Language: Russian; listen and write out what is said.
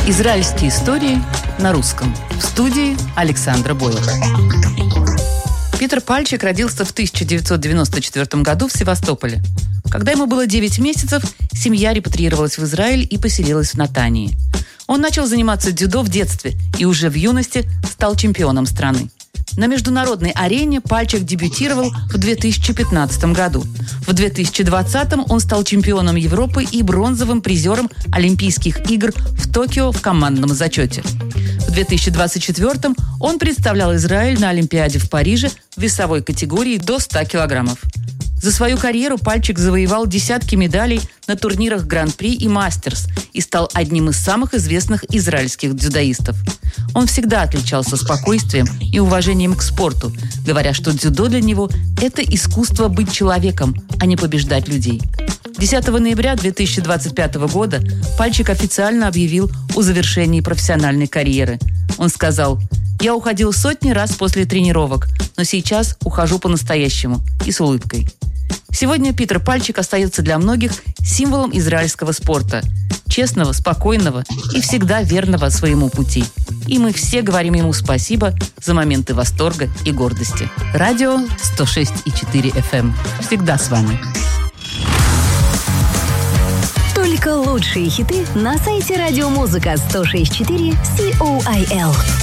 Израильские истории на русском. В студии Александра Бойко. Питер Пальчик родился в 1994 году в Севастополе. Когда ему было 9 месяцев, семья репатриировалась в Израиль и поселилась в Натании. Он начал заниматься дзюдо в детстве и уже в юности стал чемпионом страны. На международной арене Пальчик дебютировал в 2015 году. В 2020 он стал чемпионом Европы и бронзовым призером Олимпийских игр в Токио в командном зачете. В 2024 он представлял Израиль на Олимпиаде в Париже в весовой категории до 100 килограммов. За свою карьеру Пальчик завоевал десятки медалей на турнирах Гран-при и Мастерс и стал одним из самых известных израильских дзюдоистов. Он всегда отличался спокойствием и уважением к спорту, говоря, что дзюдо для него – это искусство быть человеком, а не побеждать людей. 10 ноября 2025 года Пальчик официально объявил о завершении профессиональной карьеры. Он сказал: «Я уходил сотни раз после тренировок, но сейчас ухожу по-настоящему и с улыбкой». Сегодня Питер Пальчик остается для многих символом израильского спорта. Честного, спокойного и всегда верного своему пути. И мы все говорим ему спасибо за моменты восторга и гордости. Радио 106,4 FM. Всегда с вами. Только лучшие хиты на сайте радиомузыка 106.4 COIL.